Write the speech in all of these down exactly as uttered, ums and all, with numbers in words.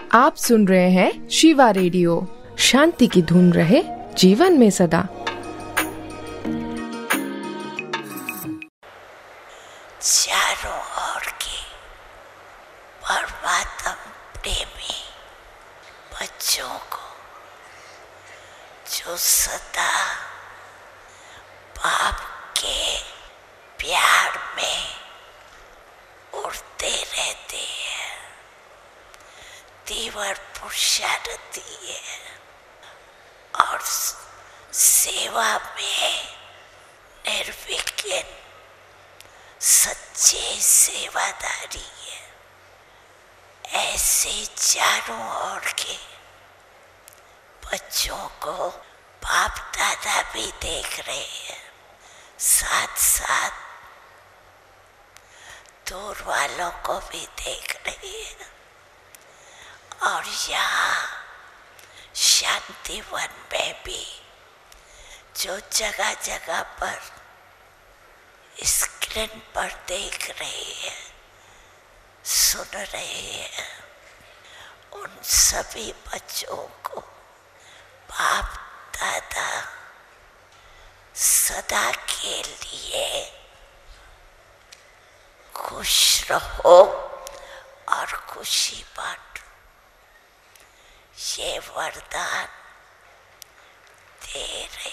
आप सुन रहे हैं शिवा रेडियो। शांति की धुन रहे जीवन में सदा। चारों ओर के परमात्मा प्रेमी बच्चों को जो सदा बाप के प्यार में उड़ते रहते हैं, तीव्र पुरुषार्थी है और सेवा में निर्विघ्न सच्चे सेवादारी है, ऐसे चारों ओर के बच्चों को बाप दादा भी देख रहे हैं, साथ साथ दूर वालों को भी देख रहे हैं। और यहाँ शांति वन में भी जो जगह जगह पर स्क्रीन पर देख रहे हैं, सुन रहे हैं, उन सभी बच्चों को बाप दादा सदा के लिए खुश रहो और खुशी बांटो, ये वरदान दे रहे।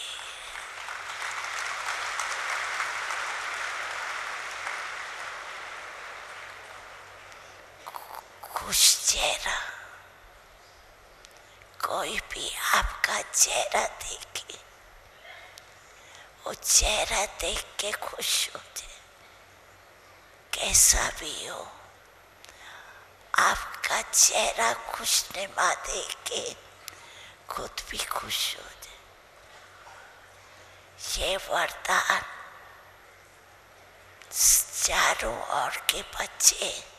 खुश चेहरा, कोई भी आपका चेहरा देखे, वो चेहरा देख के खुश हो जाए। कैसा भी हो, आपका चेहरा खुशनुमा देख के खुद भी खुश हो जाए। ये वरदान चारों ओर के बच्चे